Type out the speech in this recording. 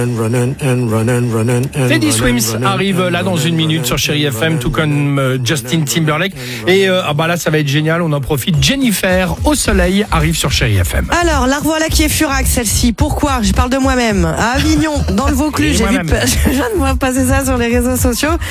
Teddy Swims arrive là dans une minute sur Chérie FM, tout comme Justin Timberlake. Et là, ça va être génial, on en profite. Jennifer au soleil arrive sur Chérie FM. Alors, la revoilà qui est furax, celle-ci. Pourquoi ? Je parle de moi-même. À Avignon, dans le Vaucluse, je viens de voir passer ça sur les réseaux sociaux.